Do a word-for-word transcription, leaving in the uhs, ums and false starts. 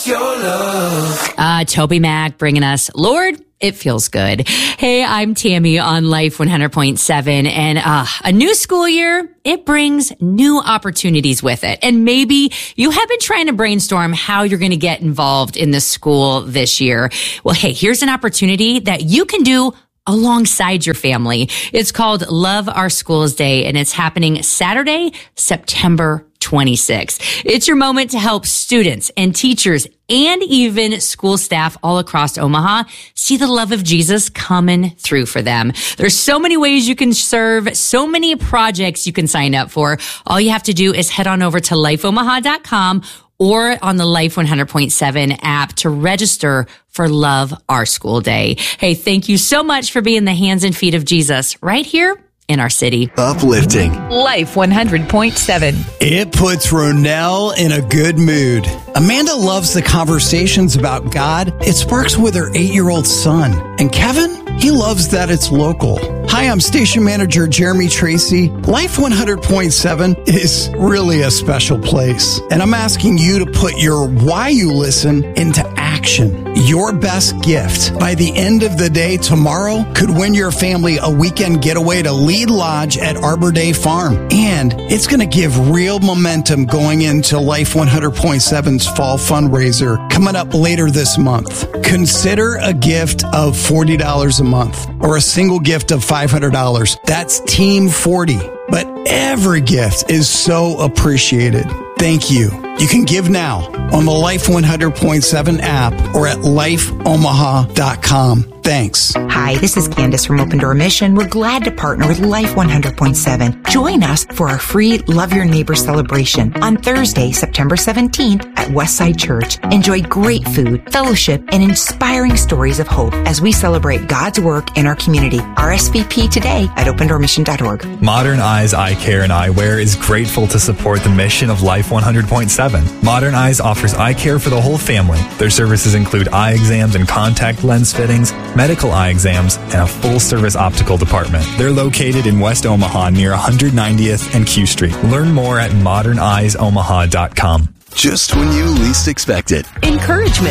your love. Uh, Toby Mac bringing us Lord, It Feels Good. Hey, I'm Tammy on Life one hundred point seven, and uh, a new school year, it brings new opportunities with it. And maybe you have been trying to brainstorm how you're going to get involved in the school this year. Well, hey, here's an opportunity that you can do alongside your family. It's called Love Our Schools Day, and it's happening Saturday, September twenty-sixth. It's your moment to help students and teachers and even school staff all across Omaha see the love of Jesus coming through for them. There's so many ways you can serve, so many projects you can sign up for. All you have to do is head on over to life omaha dot com or on the Life one hundred point seven app to register for Love Our School Day. Hey, thank you so much for being the hands and feet of Jesus right here in our city. Uplifting. Life one hundred point seven. It puts Ronell in a good mood. Amanda loves the conversations about God it sparks with her eight-year-old son. And Kevin, he loves that it's local. Hi, I'm station manager Jeremy Tracy. Life one hundred point seven is really a special place. And I'm asking you to put your why you listen into action. Your best gift by the end of the day tomorrow could win your family a weekend getaway to Lead Lodge at Arbor Day Farm. And it's going to give real momentum going into Life one hundred point seven's fall fundraiser coming up later this month. Consider a gift of forty dollars a month or a single gift of five hundred dollars. That's Team forty. But every gift is so appreciated. Thank you. You can give now on the Life one hundred point seven app or at life omaha dot com. Thanks. Hi, this is Candace from Open Door Mission. We're glad to partner with Life one hundred point seven. Join us for our free Love Your Neighbor celebration on Thursday, September seventeenth at Westside Church. Enjoy great food, fellowship, and inspiring stories of hope as we celebrate God's work in our community. R S V P today at open door mission dot org. Modern Eyes Eye Care and Eyewear is grateful to support the mission of Life one hundred point seven. Modern Eyes offers eye care for the whole family. Their services include eye exams and contact lens fittings, medical eye exams, and a full-service optical department. They're located in West Omaha near one hundred ninetieth and Q Street. Learn more at modern eyes omaha dot com. Just when you least expect it. Encouragement.